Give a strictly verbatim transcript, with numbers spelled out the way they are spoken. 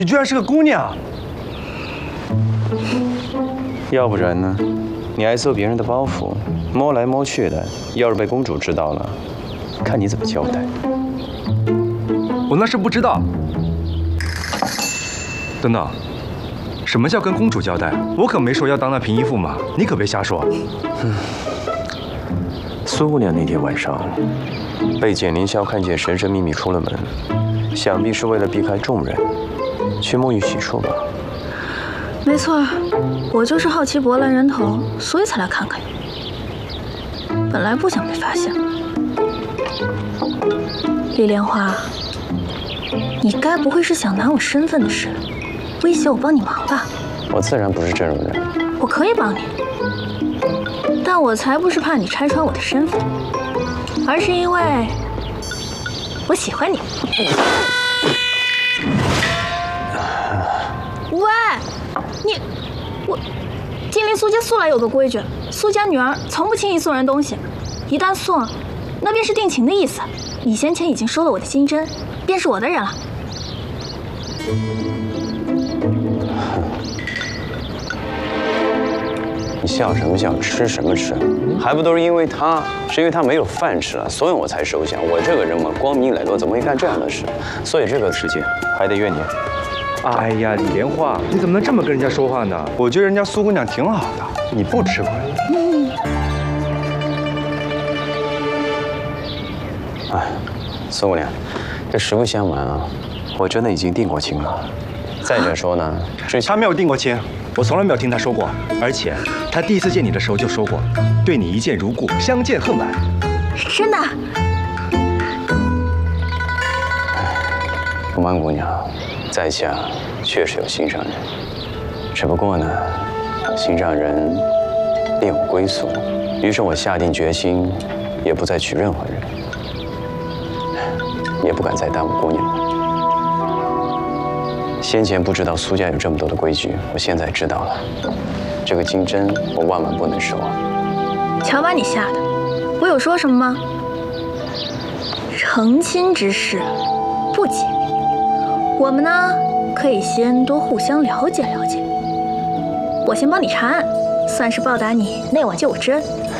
你居然是个姑娘！ 要不然呢？你爱搜别人的包袱，摸来摸去的，要是被公主知道了，看你怎么交代。 我那是不知道。等等，什么叫跟公主交代？我可没说要当那平义驸马，你可别瞎说。 嗯。苏姑娘那天晚上被简凌霄看见神神秘秘出了门，想必是为了避开众人，去沐浴洗漱吧。 没错，我就是好奇博览人头，所以才来看看你。本来不想被发现。李莲花，你该不会是想拿我身份的事威胁我帮你忙吧？ 我自然不是这种人。 我可以帮你，但我才不是怕你拆穿我的身份，而是因为我喜欢你。喂！ 你，我，金陵苏家素来有个规矩，苏家女儿从不轻易送人东西，一旦送，那便是定情的意思。你先前已经收了我的金针，便是我的人了。 你笑什么笑？吃什么吃？还不都是因为他，是因为他没有饭吃了，所以我才收下。我这个人嘛，光明磊落，怎么会干这样的事？所以这个事情还得怨你。 哎呀，李莲花，你怎么能这么跟人家说话呢？我觉得人家苏姑娘挺好的，你不吃亏。 嗯。 哎，苏姑娘，这实不相瞒啊，我真的已经定过亲了。再者说呢，之前他没有定过亲，我从来没有听他说过。而且他第一次见你的时候就说过，对你一见如故，相见恨晚。 真的？ 不瞒姑娘。 在下确实有心上人，只不过呢，心上人另有归宿，于是我下定决心，也不再娶任何人，也不敢再耽误姑娘了。先前不知道苏家有这么多的规矩，我现在知道了。这个金针我万万不能收啊！ 瞧把你吓的，我有说什么吗？成亲之事不急。 我们呢，可以先多互相了解了解。我先帮你查案，算是报答你那晚救我之恩。